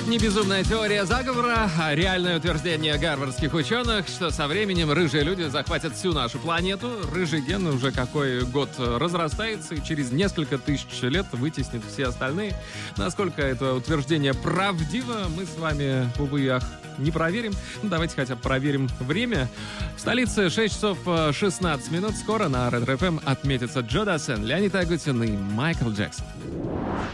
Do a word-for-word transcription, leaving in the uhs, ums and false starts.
Не безумная теория заговора, а реальное утверждение гарвардских ученых, что со временем рыжие люди захватят всю нашу планету. Рыжий ген уже какой год разрастается и через несколько тысяч лет вытеснит все остальные. Насколько это утверждение правдиво, мы с вами, увы и ах, не проверим. Ну, давайте хотя бы проверим время. В столице шесть часов шестнадцать минут. Скоро на Red эф эм отметится Джо Дассен, Леонид Агутин и Майкл Джексон.